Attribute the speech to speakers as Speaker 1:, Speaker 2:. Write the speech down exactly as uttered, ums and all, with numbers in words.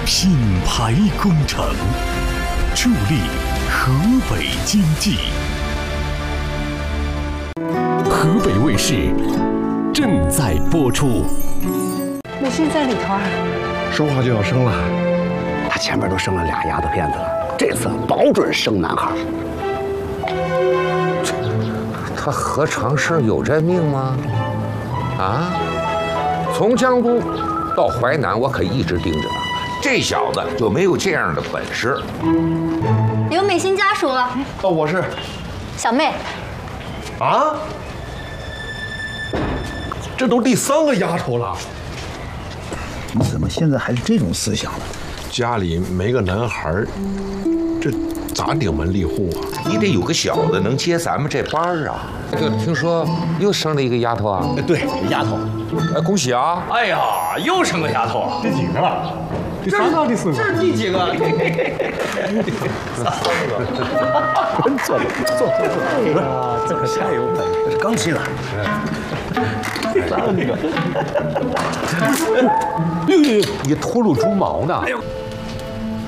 Speaker 1: 品牌工程，助力河北经济。河北卫视正在播出。
Speaker 2: 美信在里头啊，
Speaker 3: 说话就要生了。
Speaker 4: 他前面都生了俩丫头片子了，这次保准生男孩。
Speaker 5: 他何尝是有这命吗？啊！从江都到淮南，我可一直盯着他。这小子就没有这样的本事。
Speaker 6: 有美心家属。
Speaker 3: 哦，我是
Speaker 6: 小妹。
Speaker 3: 啊？这都第三个丫头了。
Speaker 7: 你怎么现在还是这种思想呢？
Speaker 3: 家里没个男孩，这咋顶门立户啊？
Speaker 5: 你得有个小子能接咱们这班啊！就听说又生了一个丫头啊？
Speaker 7: 对，丫头。
Speaker 5: 哎，恭喜啊！
Speaker 8: 哎呀，又生个丫头啊！
Speaker 3: 第几个了？第三个、第四个？
Speaker 8: 这是第几个？
Speaker 7: 三个。坐坐坐坐坐。哎呀，这可太有本事，刚进来。三个。
Speaker 9: 你秃噜猪毛呢？哎呦！